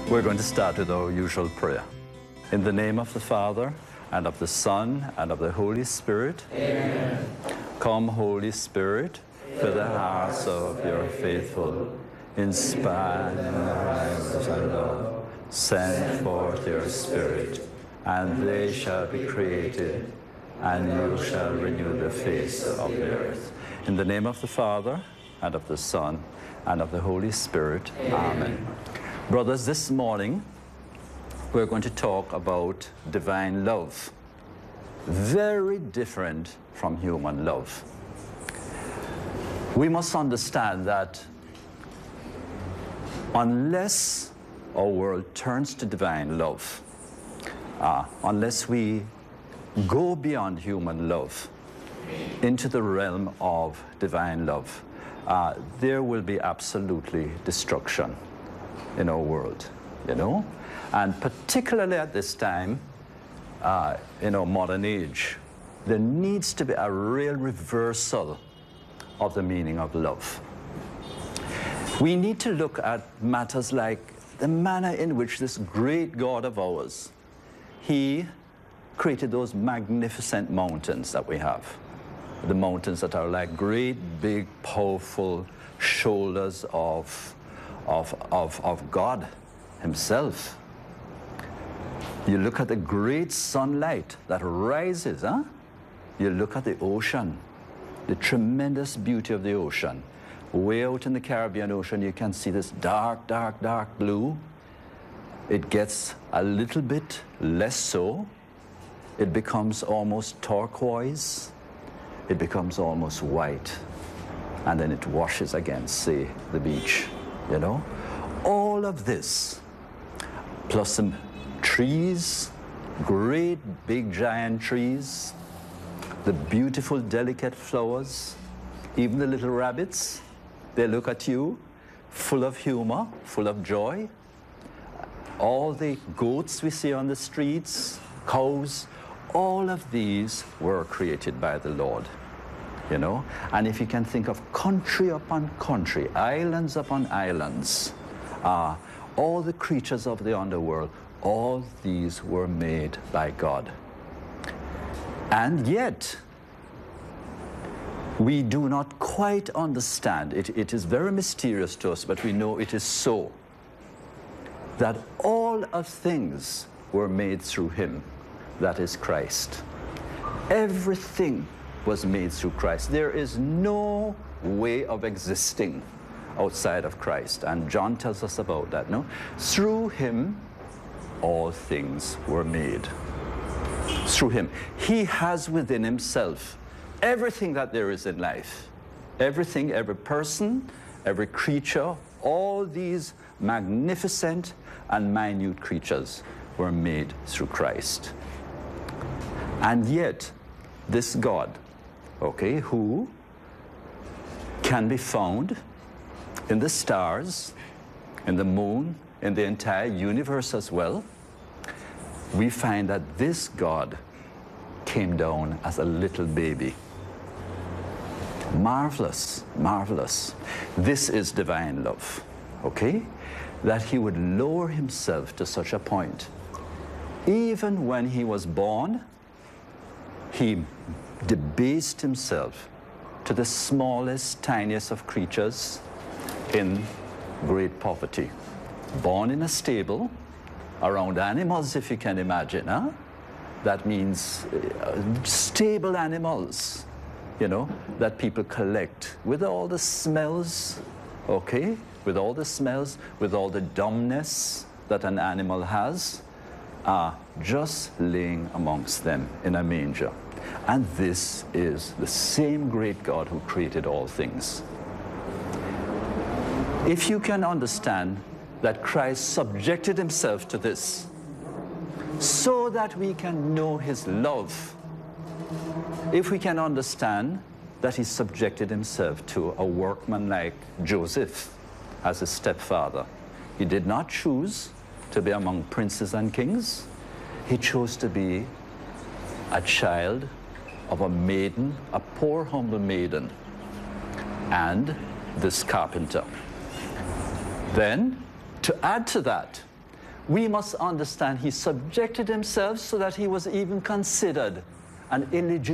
We're going to start with our usual prayer. In the name of the Father, and of the Son, and of the Holy Spirit. Amen. Come, Holy Spirit, fill the hearts of your faithful. Inspire them with lives of love. Send forth your Spirit, and they shall be created, and you shall renew the face of the earth. In the name of the Father, and of the Son, and of the Holy Spirit. Amen. Brothers, this morning, we're going to talk about divine love. Very different from human love. We must understand that unless our world turns to divine love, unless we go beyond human love into the realm of divine love, there will be absolutely destruction in our world, you know? And particularly at this time, in our modern age, there needs to be a real reversal of the meaning of love. We need to look at matters like the manner in which this great God of ours, he created those magnificent mountains that we have. The mountains that are like great, big, powerful shoulders of God himself. You look at the great sunlight that rises, You look at the ocean, the tremendous beauty of the ocean. Way out in the Caribbean Ocean, you can see this dark, dark, dark blue. It gets a little bit less so. It becomes almost turquoise. It becomes almost white. And then it washes against, say, the beach, you know? All of this, plus some trees, great big giant trees, the beautiful delicate flowers, even the little rabbits, they look at you full of humor, full of joy. All the goats we see on the streets, cows, all of these were created by the Lord, you know? And if you can think of country upon country, islands upon islands, all the creatures of the underworld, all these were made by God. And yet, we do not quite understand, it is very mysterious to us, but we know it is so, that all of things were made through him, that is Christ. Everything was made through Christ. There is no way of existing outside of Christ. And John tells us about that, no? Through him, all things were made. Through him. He has within himself everything that there is in life. Everything, every person, every creature, all these magnificent and minute creatures were made through Christ. And yet, this God, okay, who can be found in the stars, in the moon, in the entire universe as well, we find that this God came down as a little baby. Marvelous, marvelous. This is divine love, okay? That he would lower himself to such a point. Even when he was born, he debased himself to the smallest, tiniest of creatures in great poverty. Born in a stable, around animals, if you can imagine, That means stable animals, you know, that people collect with all the smells, okay? With all the smells, with all the dumbness that an animal has, just laying amongst them in a manger. And this is the same great God who created all things. If you can understand that Christ subjected himself to this so that we can know his love, if we can understand that he subjected himself to a workman like Joseph as his stepfather, he did not choose to be among princes and kings. He chose to be a child of a maiden, a poor, humble maiden, and this carpenter. Then, to add to that, we must understand he subjected himself so that he was even considered an illegitimate